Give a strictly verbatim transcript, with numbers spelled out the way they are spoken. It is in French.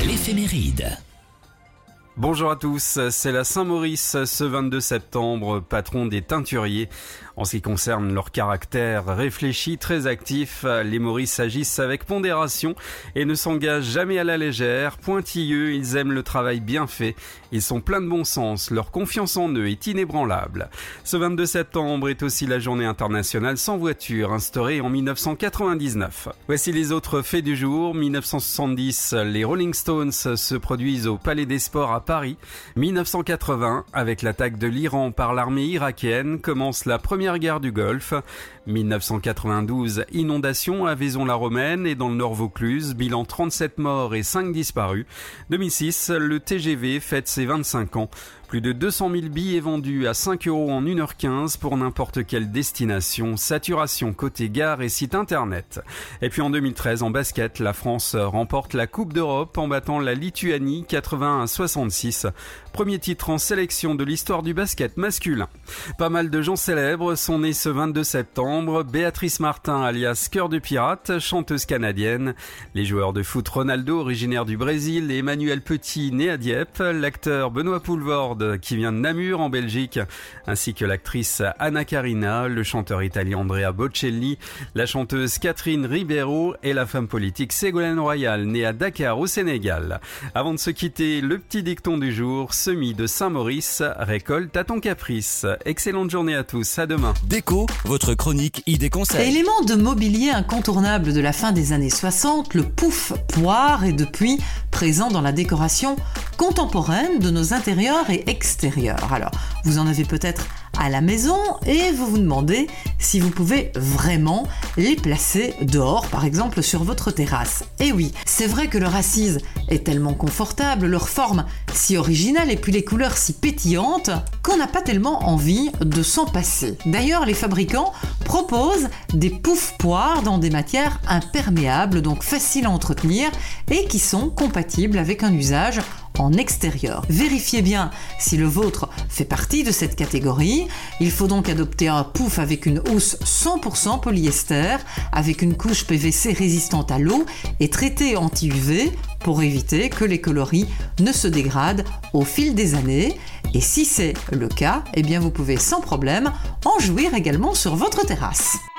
L'éphéméride. Bonjour à tous, c'est la Saint-Maurice ce vingt-deux septembre, patron des teinturiers. En ce qui concerne leur caractère réfléchi, très actif, les Maurice agissent avec pondération et ne s'engagent jamais à la légère. Pointilleux, ils aiment le travail bien fait. Ils sont pleins de bon sens, leur confiance en eux est inébranlable. Ce vingt-deux septembre est aussi la journée internationale sans voiture, instaurée en dix-neuf cent quatre-vingt-dix-neuf. Voici les autres faits du jour. dix-neuf cent soixante-dix, les Rolling Stones se produisent au Palais des Sports à Paris. dix-neuf cent quatre-vingts, avec l'attaque de l'Iran par l'armée irakienne, commence la première guerre du Golfe. dix-neuf cent quatre-vingt-douze, inondation à Vaison-la-Romaine et dans le Nord Vaucluse, bilan trente-sept morts et cinq disparus. deux mille six, le T G V fête ses vingt-cinq ans. Plus de deux cent mille billets vendus à cinq euros en une heure quinze pour n'importe quelle destination. Saturation côté gare et site internet. Et puis en deux mille treize, en basket, la France remporte la Coupe d'Europe en battant la Lituanie quatre-vingts à soixante-six. Premier titre en sélection de l'histoire du basket masculin. Pas mal de gens célèbres sont nés ce vingt-deux septembre. Béatrice Martin, alias Cœur de Pirate, chanteuse canadienne. Les joueurs de foot Ronaldo, originaire du Brésil, et Emmanuel Petit, né à Dieppe. L'acteur Benoît Poelvoorde, qui vient de Namur en Belgique, ainsi que l'actrice Anna Karina, le chanteur italien Andrea Bocelli, la chanteuse Catherine Ribeiro et la femme politique Ségolène Royal, née à Dakar au Sénégal. Avant de se quitter, le petit dicton du jour, semis de Saint-Maurice, récolte à ton caprice. Excellente journée à tous, à demain. Déco, votre chronique idée conseil. Élément de mobilier incontournable de la fin des années soixante, le pouf poire est depuis présent dans la décoration contemporaine de nos intérieurs et extérieurs. Alors, vous en avez peut-être à la maison et vous vous demandez si vous pouvez vraiment les placer dehors, par exemple sur votre terrasse. Et oui, c'est vrai que leur assise est tellement confortable, leur forme si originale et puis les couleurs si pétillantes qu'on n'a pas tellement envie de s'en passer. D'ailleurs, les fabricants proposent des poufs-poires dans des matières imperméables, donc faciles à entretenir et qui sont compatibles avec un usage en extérieur. Vérifiez bien si le vôtre fait partie de cette catégorie. Il faut donc adopter un pouf avec une housse cent pour cent polyester, avec une couche P V C résistante à l'eau et traitée anti-U V pour éviter que les coloris ne se dégradent au fil des années. Et si c'est le cas, eh bien vous pouvez sans problème en jouir également sur votre terrasse.